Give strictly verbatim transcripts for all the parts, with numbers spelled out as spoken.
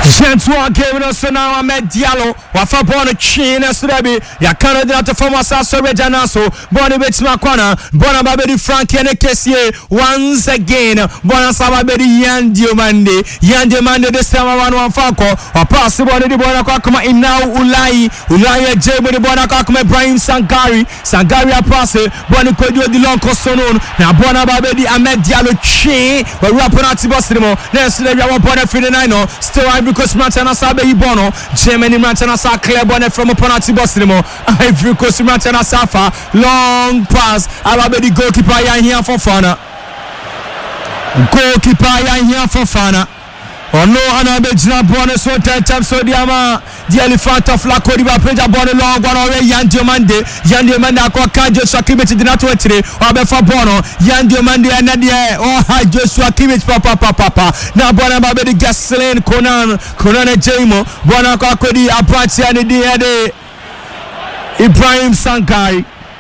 Gentleman gave us now Ahmed Diallo. Wafa born a chain as Rebi. Ya Canada to former Sasso Reganaso. Bonnie Bits Macona. Bona Babedi Frankie and Kessie. Once again. Bona Sababedi Yan Diomande. Yan Diomande this time around one Falco. Or possible the Bona Kakuma in now Ulai. Ulai J with the Bona Kakuma Brian Sangari. Sangari a passe. Bonnie Kodio di Lonko Sonon. Now Bona Babedi Ahmed Diallo chain. We're rapping at Tibosimo. Next to the Yawa Bona Fidinino. Still I because Mantana Sabe Ibono, Germany Mantana Sa Claire Bonnet from Oponati Bosnimo, Ivory Coast Mantana Safa, long pass, Alabedi goalkeeper Yan here for Fana. Goalkeeper Yan here for Fana. Oh no, Anabejina Bonnet so ten times so Diama, the elephant of La Codiba Preja Bonnet long one away Yan Diomande, Yan Diomande Aquaca Joshua Kimmich did not wait today, or before Bono, Yan Diomande and Nadia, oh hi Joshua Kimmich Papa Papa. Now Bona Babedi Gasoline Conan, Conan Jamo, Bona Kakodi, Apache and the Ibrahim Sankari.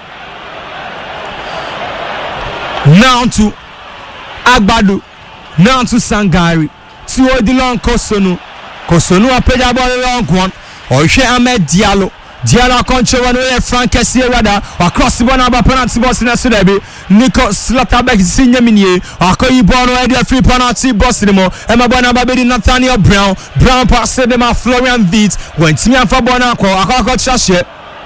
Now to Agbadu, now to Sangari. To the long Kosonu, Kosonu a peja ball long one, or she Ahmed Diallo, Diallo control one way Frank Kessie rather, or cross the one about penalty boss in a Sudebi, Nico Slotterbeck senior minier, or Koyi Bono idea free penalty boss anymore, Emma Bona Babedi Nathaniel Brown, Brown passed them at Florian Vitt, when Timia for Bonaco, a cockle chashet,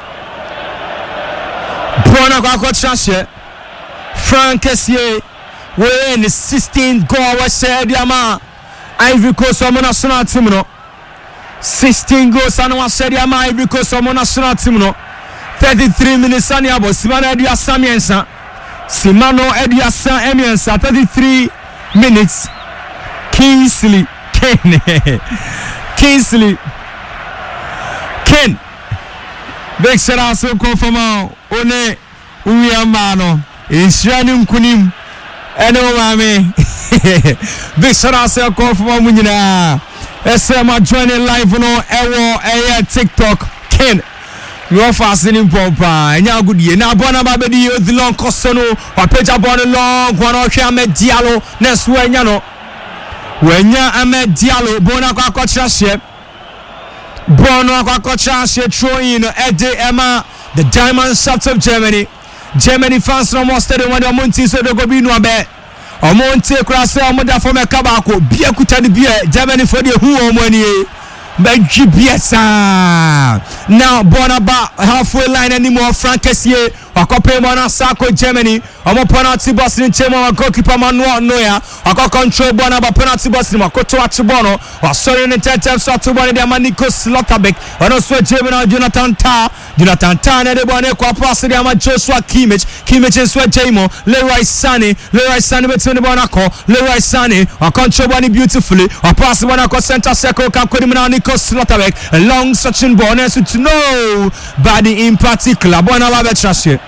Bonaco chashet, Frank Kessie, we're in the sixteenth goal, was said Yama. Ivory Coast on national team no. sixteen goals and one said Yama Ivory Coast on national team no. thirty-three minutes and Yabo Simano Edia Samiensa. Simano Edia Samiensa. thirty-three minutes. Kingsley Ken. Kingsley Ken. Big shout out to Confirma. One Uyamano. Inshanim Kunim. Eno mame. Big shout out to Confirma Munina. S M are joining live on Ewo Air TikTok. Ken. You are fascinating papa. Nya good year. Na bona babedi the long Kosono. Or peja bona long one or Ahmed Diallo. Next when you know. When ya Ahmed Diallo bona kwa kocha ship. Bona kwa kocha ship throwing Ede Emma the Diamond Shots of Germany. Germany fans no more stadium when the Monty so they go be no bet. Omonte krasa omoda for me kabako bia kuta de bia Germany for the who omani benji biasa. Now Bonaba halfway line anymore Frank Kessie akope mona Sako Germany omo penalty box in chemo goalkeeper Manuel Neuer akọ control Bonaba penalty box in makoto achibono or sorry in ten times so to one the Nico Slotterbeck and also German Jonathan Tah Jonathan Tah na de bone kwa pass de ama Joshua Kimmich Kimmich and Sweat Jamo Leroy Sané Leroy Sané between the bonako Leroy Sané or control one beautifully or pass one across center circle can call him now Nico Slotterbeck a long searching ball to know body in particular Bonaba betrashe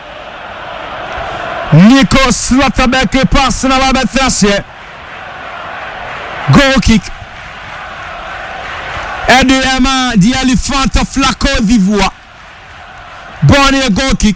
Nico Slotterbeck pass na la betrashe goal kick Eddie Emma the elephant of La Côte d'Ivoire Bonnie a goal kick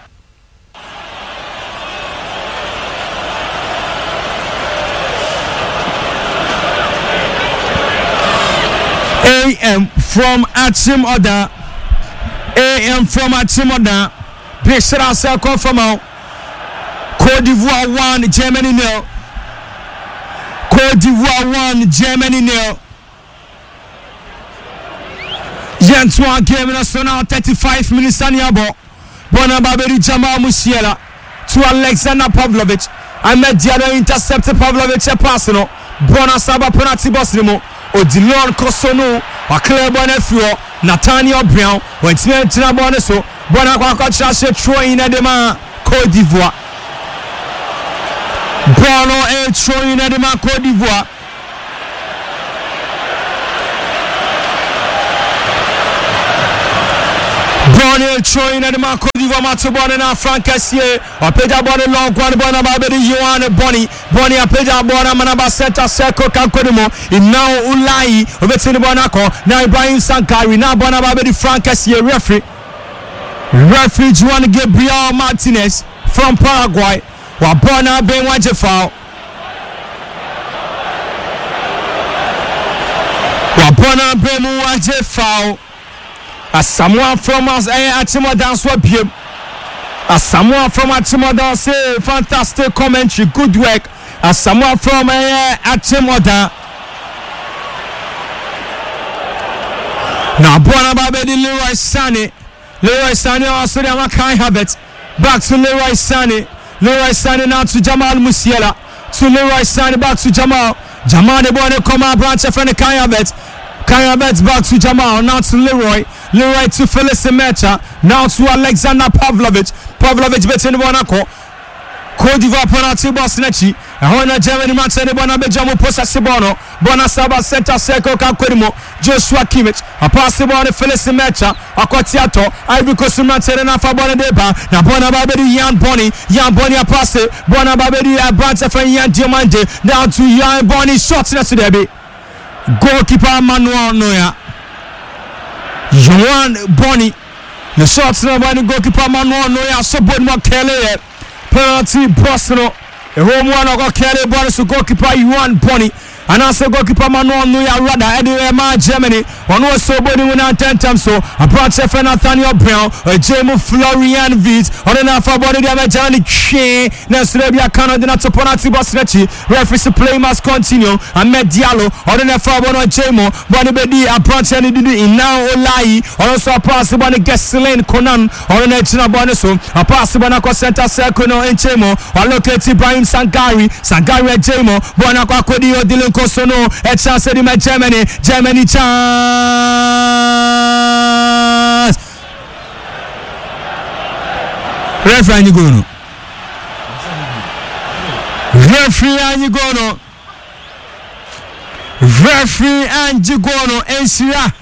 A M from Achim Oda A M from Achim Oda Big shout out to Confirma Côte d'Ivoire one Germany nil Côte d'Ivoire one Germany nil Yantoine giving us now thirty-five minutes and Yabo Bona Babedi Jamal Musiala to Alexander Pavlovic Ahmed Diallo intercepted Pavlovic a pass no Bona Saba penalty box limo Odilon Kosono or Claire Bonnefuo Nathaniel Brown when Tina Boneso Bona Kwakacha throwing at the man Côte d'Ivoire Bono a throwing at the man Côte d'Ivoire Bonnie throwing at the man Côte d'Ivoire Mato Bonnie na Frank Kessie or Peja Bonnie long one Bona Babedi Yohane Bonnie Bonnie a Peja Bona Manaba center circle Kankodimo in now Ulai Obetini Bonako now Ibrahim Sankari now Bona Babedi Frank Kessie referee referee Juan Gabriel Martinez from Paraguay wa Bona Ben Wajefoul wa Bona Bremu Waje foul. As someone from us, I Achimodan Swapim. As someone from Achimodan say fantastic commentary, good work. As someone from uh, Achimodan. Now Bona Babedi Leroy Sané. Leroy Sané also the Amakai habit. Back to Leroy Sané. Leroy Sané now to Jamal Musiala. To Leroy Sané back to Jamal. Jamal the boy come out branch from the Kaya bet. Kaya bet back to Jamal. Now to Leroy. Leroy to Felix Mecha. Now to Alexander Pavlovich. Pavlovich bet in the Monaco. Côte d'Ivoire penalty boss Nechi. Ahona Germany match any bona bejamu posa Sibono. Bona Saba center circle Kakwedimo. Joshua Kimmich. A pass the ball to Felix Mecha. Akotiato. Ivory Coast match any na fa bona deba. Na bona babedi Yan Bonny. Yan Bonny a pass it. Bona babedi a branch from Yan Diamante. Down to Yan Bonny shots next to Debbie. Goalkeeper Manuel Neuer. Yan Bonny. The shots now by the goalkeeper Manuel Neuer. So good more Kelly. Penalty Boston. A home one of Kelly Bonus to goalkeeper Yuan Bonny. And also goalkeeper Manuel Neuer rather anywhere man Germany. One was so body when I ten times so a branch of Nathaniel Brown, a Jamo Florian Viz, on an alpha body damage Johnny Chain, Nasrabia Canada not to penalty Bosnechi. Referee play must continue. And met Diallo, on an alpha one on Jamo, Bonnie Bedi, a branch and did in now Olai, also a pass on the Gasselin Conan, on an edge of Bonaso, a pass on a center circle in Jamo, or locate Ibrahim Sangari, Sangari at Jamo, Bonacqua Kodio Dylan Kosono, a chance in Germany, Germany chance. Referee Anyigono. Referee Anyigono. Referee Anyigono. Ensira.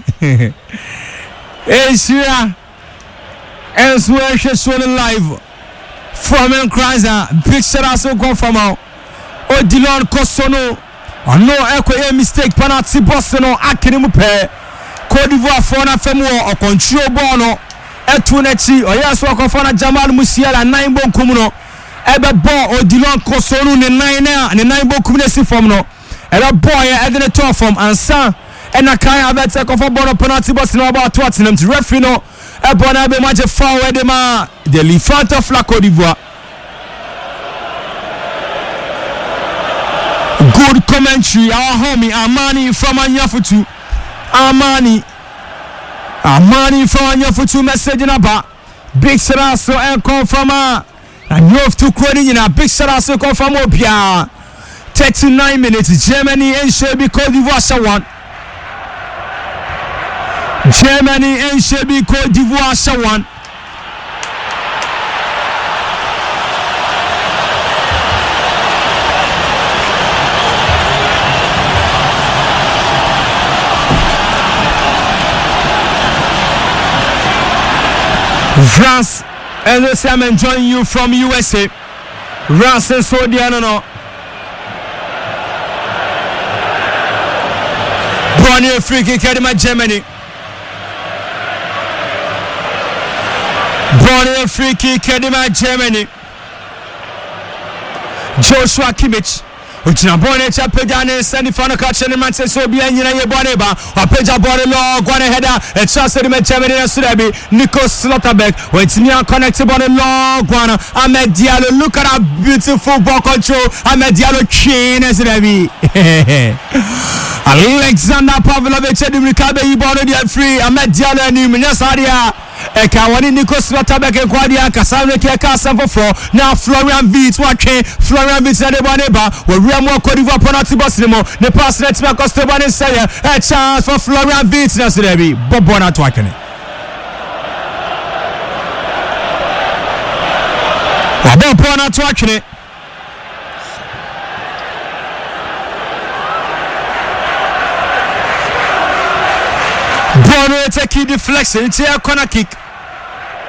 Ensira. Elsewhere she's live. From Encraza. Big shot also come from out. Odilon Kosono. Oh no, echo a mistake. Penalty Boston or Akinimu pair. Côte d'Ivoire for na femu or control bono. Etunechi or yes, walk off on Jamal Musiala nine bon kumuno. Ebe ball or Dilon Kosonu ne nine and the nine bon kumnesi from no. Ebe boy at the top from and son. And I can't have a take off a ball penalty Boston about Tottenham to referee no. Ebe na be match forward the man. The Lifanta of la Côte d'Ivoire. Good commentary, our homie Amani from Anyafutu. Amani. Amani from Anyafutu message in about. Big Saraso and come from a. And you have to credit in a big Saraso come from Opia. thirty-nine minutes. Germany and Shebi Côte d'Ivoire one. Germany and Shebi Côte d'Ivoire one. France, and they say I'm enjoying you from U S A. France and Saudi Arabia. Bonnie free kick at Germany. Bonnie free kick at Germany. Joshua Kimmich. Uchina Bonnie Chapedane sending for the catch and Manchester be any Boneba or Peja Bonelo, Guana Header, and Chelsea Germany and Surabi, Nico Slotterbeck, when it's near connected on a long Guana. Ahmed Diallo, look at that beautiful ball control. Ahmed Diallo chain as Surabi. Alexander Pavlovich and Ricardo Ibori free. Ahmed Diallo and Minasaria. Eka wani Nico Slotterbeck and Quadia Cassandra Casa for now Florian Viz watching Florian Viz and Boneba. We are more Côte d'Ivoire penalty Bosnimo. The pass let's make us to Banisaya. A chance for Florian Viz Nasirebi. Bobona Twakene. Bobona Twakene. Bono take deflection. It's a corner kick.